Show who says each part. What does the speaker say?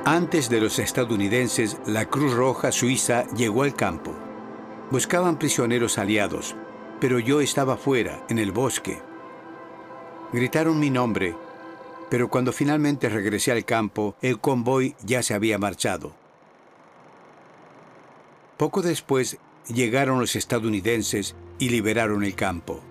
Speaker 1: Antes de los estadounidenses, la Cruz Roja Suiza llegó al campo. Buscaban prisioneros aliados, pero yo estaba fuera, en el bosque. Gritaron mi nombre, pero cuando finalmente regresé al campo, el convoy ya se había marchado. Poco después, llegaron los estadounidenses y liberaron el campo.